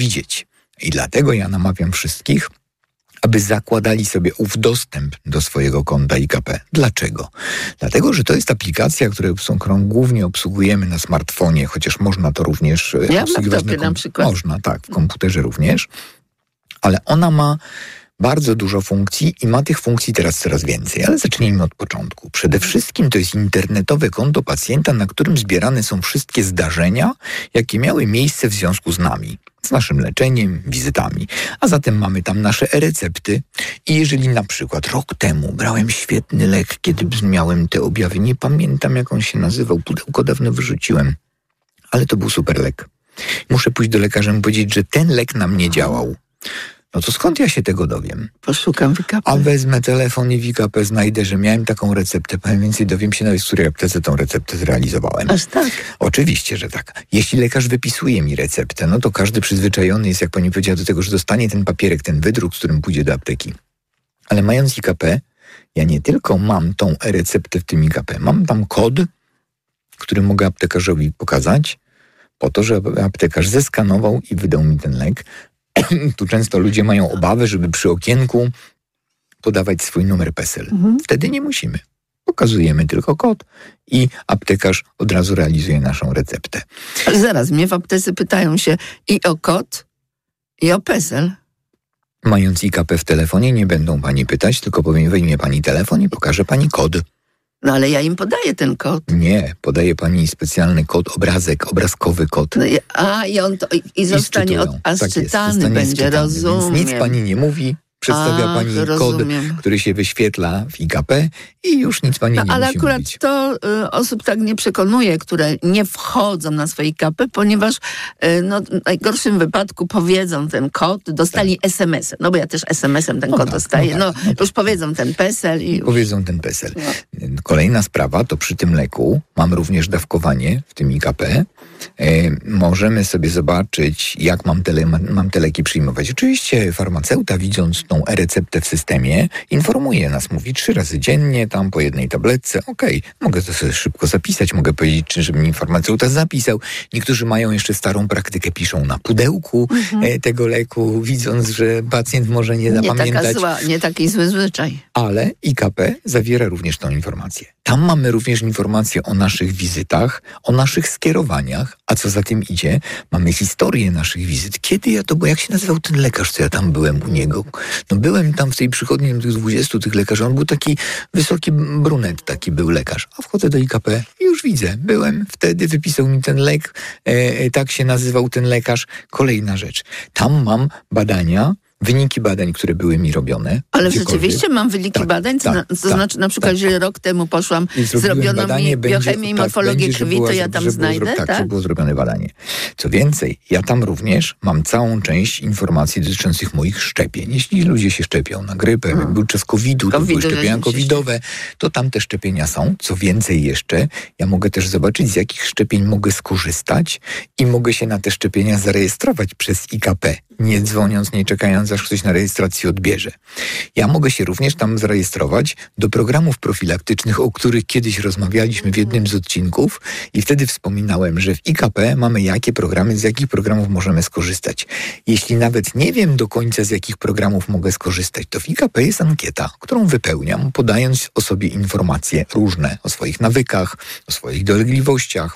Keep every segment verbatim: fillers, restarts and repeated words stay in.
widzieć. I dlatego ja namawiam wszystkich, aby zakładali sobie ów dostęp do swojego konta I K P. Dlaczego? Dlatego, że to jest aplikacja, którą, którą głównie obsługujemy na smartfonie, chociaż można to również ja obsługiwać na, na przykład. Można, tak, w komputerze również. Ale ona ma bardzo dużo funkcji i ma tych funkcji teraz coraz więcej. Ale zacznijmy od początku. Przede wszystkim to jest internetowe konto pacjenta, na którym zbierane są wszystkie zdarzenia, jakie miały miejsce w związku z nami. Z naszym leczeniem, wizytami. A zatem mamy tam nasze e-recepty i jeżeli na przykład rok temu brałem świetny lek, kiedy miałem te objawy, nie pamiętam jak on się nazywał, pudełko dawno wyrzuciłem, ale to był super lek. Muszę pójść do lekarza i powiedzieć, że ten lek na mnie działał. No to skąd ja się tego dowiem? Poszukam w I K P. A wezmę telefon i w I K P znajdę, że miałem taką receptę. Powiem więcej, dowiem się nawet, w której aptece tą receptę zrealizowałem. Aż tak? Oczywiście, że tak. Jeśli lekarz wypisuje mi receptę, no to każdy przyzwyczajony jest, jak pani powiedziała, do tego, że dostanie ten papierek, ten wydruk, z którym pójdzie do apteki. Ale mając I K P, ja nie tylko mam tą e-receptę w tym I K P, mam tam kod, który mogę aptekarzowi pokazać, po to, żeby aptekarz zeskanował i wydał mi ten lek. Tu często ludzie mają obawę, żeby przy okienku podawać swój numer PESEL. Mhm. Wtedy nie musimy. Pokazujemy tylko kod i aptekarz od razu realizuje naszą receptę. Ale zaraz, mnie w aptece pytają się i o kod, i o PESEL. Mając I K P w telefonie nie będą pani pytać, tylko powiem, weźmie pani telefon i pokaże pani kod. No ale ja im podaję ten kod. Nie, podaje pani specjalny kod, obrazek, obrazkowy kod. No i, a i on to i, i zostanie od, a tak sczytany jest, będzie, sczytany, rozumiem. Więc nic pani nie mówi, przedstawia Ach, pani rozumiem. kod, który się wyświetla w I K P i już nic pani no, nie ale musi akurat mówić. to y, osób tak nie przekonuje, które nie wchodzą na swoje I K P, ponieważ y, no, w najgorszym wypadku powiedzą ten kod, dostali tak. es em es em. No bo ja też es em es em ten no kod tak, dostaję. No, tak, no, no już tak. powiedzą ten PESEL i już. Powiedzą ten PESEL. No. Kolejna sprawa, to przy tym leku mam również dawkowanie w tym I K P. E, możemy sobie zobaczyć, jak mam te, mam te leki przyjmować. Oczywiście farmaceuta, widząc tą e-receptę w systemie, informuje nas, mówi trzy razy dziennie, tam po jednej tabletce. Okej, okay, mogę to sobie szybko zapisać, mogę powiedzieć, czy żeby mi farmaceuta zapisał. Niektórzy mają jeszcze starą praktykę, piszą na pudełku mhm. e, tego leku, widząc, że pacjent może nie zapamiętać. Nie taka zła, nie taki zły zwyczaj. Ale I K P zawiera również tą informację. Tam mamy również informacje o naszych wizytach, o naszych skierowaniach, a co za tym idzie, mamy historię naszych wizyt. Kiedy ja to, bo jak się nazywał ten lekarz, co ja tam byłem u niego? No byłem tam w tej przychodni tych dwudziestu tych lekarzy, on był taki wysoki brunet, taki był lekarz. A wchodzę do I K P i już widzę, byłem wtedy, wypisał mi ten lek, e, tak się nazywał ten lekarz. Kolejna rzecz, tam mam badania, wyniki badań, które były mi robione. Ale rzeczywiście mam wyniki tak, badań, to, tak, na, to tak, znaczy na przykład, tak, że rok temu poszłam, zrobiono mi biochemię i morfologię tak, krwi, to ja tam że znajdę, było, tak? Tak, że było zrobione badanie. Co więcej, ja tam również mam całą część informacji dotyczących moich szczepień. Jeśli ludzie się szczepią na grypę, hmm. jak był czas kowida, to były szczepienia covidowe, to tam te szczepienia są. Co więcej jeszcze, ja mogę też zobaczyć, z jakich szczepień mogę skorzystać i mogę się na te szczepienia zarejestrować przez I K P, nie dzwoniąc, nie czekając, aż ktoś na rejestrację odbierze. Ja mogę się również tam zarejestrować do programów profilaktycznych, o których kiedyś rozmawialiśmy w jednym z odcinków i wtedy wspominałem, że w I K P mamy jakie programy, z jakich programów możemy skorzystać. Jeśli nawet nie wiem do końca, z jakich programów mogę skorzystać, to w I K P jest ankieta, którą wypełniam, podając o sobie informacje różne, o swoich nawykach, o swoich dolegliwościach.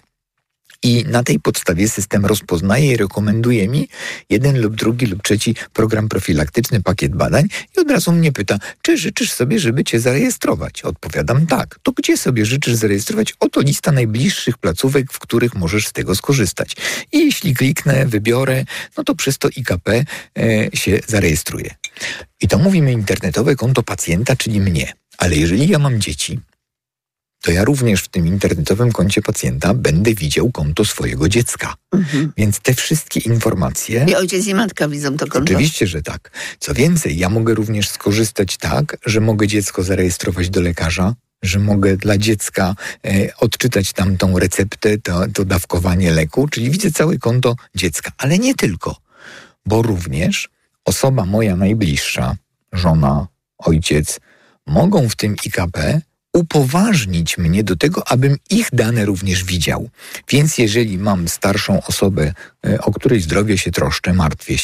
I na tej podstawie system rozpoznaje i rekomenduje mi jeden lub drugi lub trzeci program profilaktyczny, pakiet badań i od razu mnie pyta, czy życzysz sobie, żeby cię zarejestrować? Odpowiadam tak. To gdzie sobie życzysz zarejestrować? Oto lista najbliższych placówek, w których możesz z tego skorzystać. I jeśli kliknę, wybiorę, no to przez to I K P e, się zarejestruje. I to mówimy internetowe konto pacjenta, czyli mnie. Ale jeżeli ja mam dzieci, to ja również w tym internetowym koncie pacjenta będę widział konto swojego dziecka. Mhm. Więc te wszystkie informacje... I ojciec i matka widzą to konto. Oczywiście, że tak. Co więcej, ja mogę również skorzystać tak, że mogę dziecko zarejestrować do lekarza, że mogę dla dziecka e, odczytać tam tą receptę, to, to dawkowanie leku, czyli widzę całe konto dziecka. Ale nie tylko, bo również osoba moja najbliższa, żona, ojciec, mogą w tym I K P upoważnić mnie do tego, abym ich dane również widział. Więc jeżeli mam starszą osobę, o której zdrowie się troszczę, martwię się,